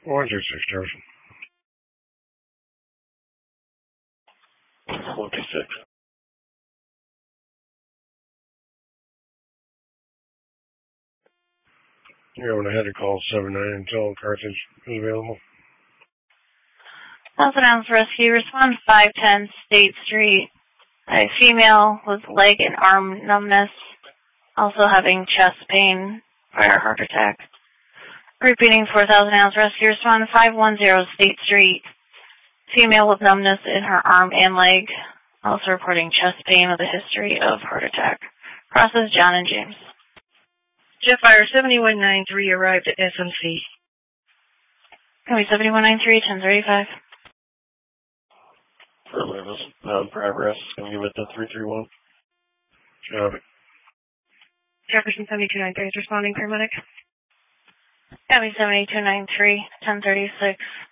126 Jefferson. 26. You're going to have to call 79 until Carthage is available. Thousand Ounce Rescue, respond 510 State Street. A female with leg and arm numbness, also having chest pain, prior heart attack. Repeating 4,000 Ounce Rescue, respond 510 State Street. Female with numbness in her arm and leg, also reporting chest pain with a history of heart attack. Process John and James. Jetfire 7193 arrived at SMC. Can we 7193, 1035? Affirmative. Progress. Can we give it to 331? Copy. Jefferson 7293 is responding, paramedic. Copy 7293, 1036.